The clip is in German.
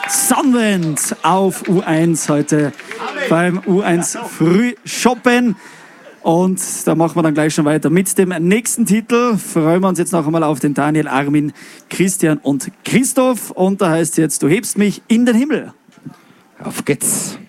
Sunwend auf U1 heute beim U1 Frühshoppen. Und da machen wir dann gleich schon weiter mit dem nächsten Titel. Freuen wir uns jetzt noch einmal auf den Daniel, Armin, Christian und Christoph. Und da heißt es jetzt, du hebst mich in den Himmel. Auf geht's.